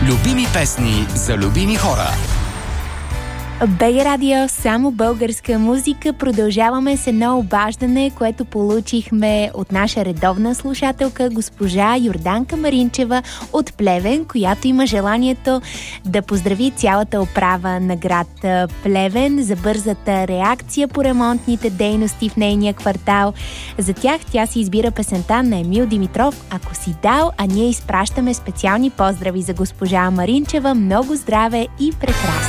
Любими песни за любими хора. БГ Радио, само българска музика. Продължаваме с едно обаждане, което получихме от наша редовна слушателка, госпожа Йорданка Маринчева от Плевен, която има желанието да поздрави цялата управа на град Плевен за бързата реакция по ремонтните дейности в нейния квартал. За тях тя си избира песента на Емил Димитров "Ако си дал", а ние изпращаме специални поздрави за госпожа Маринчева. Много здраве и прекрасно!